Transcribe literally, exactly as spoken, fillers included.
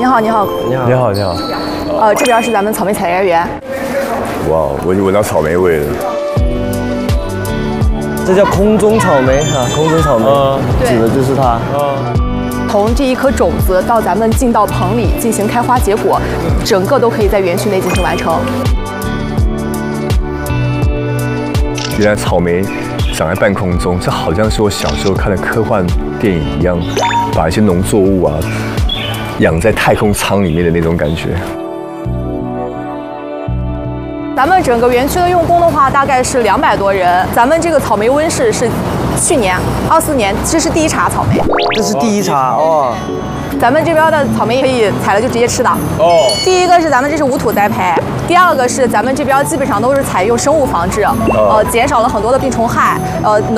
你好，你好， 你好， 你好，你好。 呃，这边是咱们草莓采摘园。 哇，我闻到草莓味了。 这叫空中草莓啊，空中草莓， 嗯指的就是它。 嗯， 从这一颗种子到咱们进到棚里进行开花结果，整个都可以在园区内进行完成。 原来草莓长在半空中，这好像是我小时候看的科幻电影一样，把一些农作物啊养在太空舱里面的那种感觉。 咱们整个园区的用工的话，大概是两百多人。咱们这个草莓温室是去年二四年，这是第一茬草莓。 这是第一茬哦。 咱们这边的草莓可以采了就直接吃的。 哦。 第一个是咱们这是无土栽培，第二个是咱们这边基本上都是采用生物防治，呃，减少了很多的病虫害，呃。